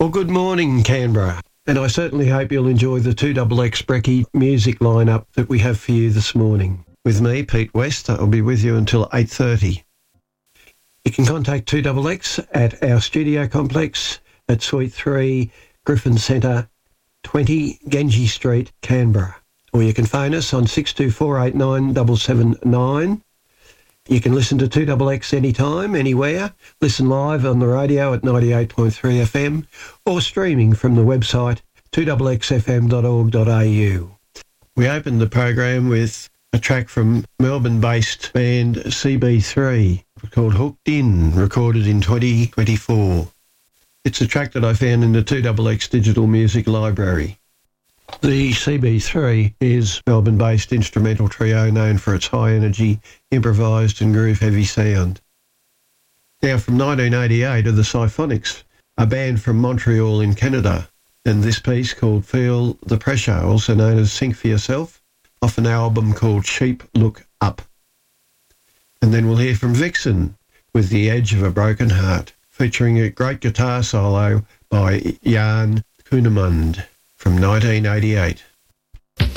Well, good morning, Canberra. And I certainly hope you'll enjoy the 2XX Brekkie music lineup that we have for you this morning. With me, Pete West, I'll be with you until 8:30. You can contact 2XX at our studio complex at Suite 3, Griffin Centre, 20 Genji Street, Canberra. Or you can phone us on 62489779. You can listen to 2XX anytime, anywhere. Listen live on the radio at 98.3 FM or streaming from the website 2xfm.org.au. We opened the program with a track from Melbourne-based band CB3 called Hooked In, recorded in 2024. It's a track that I found in the 2XX Digital Music Library. The CB3 is Melbourne-based instrumental trio known for its high-energy, improvised and groove-heavy sound. Now, from 1988 are the Symphonics, a band from Montreal in Canada, and this piece called Feel the Pressure, also known as Think for Yourself, off an album called Sheep Look Up. And then we'll hear from Vixen with The Edge of a Broken Heart, featuring a great guitar solo by Jan Kunemund from 1988.